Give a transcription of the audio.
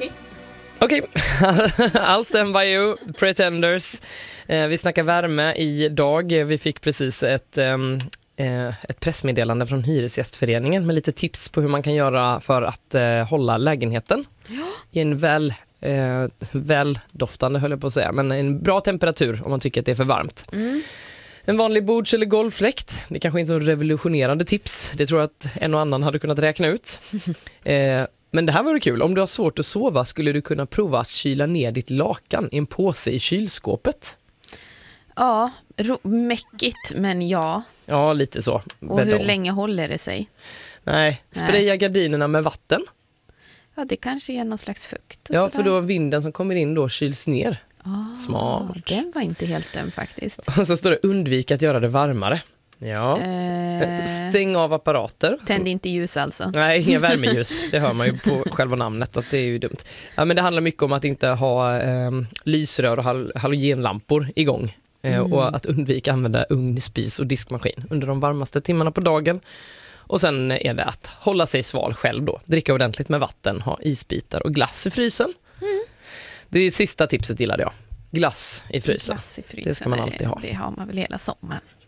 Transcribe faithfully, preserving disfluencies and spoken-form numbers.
Okej. Okej, I'll stand by you, Pretenders. Eh, vi snackar värme idag. Vi fick precis ett, um, eh, ett pressmeddelande från Hyresgästföreningen med lite tips på hur man kan göra för att eh, hålla lägenheten Ja. i en väl, eh, väl doftande, höll jag på att säga, men en bra temperatur om man tycker att det är för varmt. Mm. En vanlig bords- eller golvfläkt, det kanske inte är så revolutionerande tips. Det tror jag att en och annan hade kunnat räkna ut. Eh, Men det här var kul. Om du har svårt att sova skulle du kunna prova att kyla ner ditt lakan i en påse i kylskåpet. Ja, ro- mäckigt, men ja. Ja, lite så. Och Bädda hur om. länge håller det sig? Nej, spraya gardinerna med vatten. Ja, det kanske ger någon slags fukt. Och Ja, sådär. för då vinden som kommer in då kyls ner. Ah, Smart. Den var inte helt dum faktiskt. Och så står det undvika att göra det varmare. Ja. Eh, Stäng av apparater. Tänd inte ljus alltså. Nej, inga värmeljus. Det hör man ju på själva namnet att det är ju dumt. Ja, men det handlar mycket om att inte ha eh, lysrör och hal- halogenlampor igång. Eh, Mm. Och att undvika att använda ugn, spis och diskmaskin under de varmaste timmarna på dagen. Och sen är det att hålla sig sval själv då. Dricka ordentligt med vatten, ha isbitar och glass i frysen. Mm. Det är sista tipset gillade jag. Glass i frysen. Glass i frysen. Det ska man alltid ha. Det har man väl hela sommaren.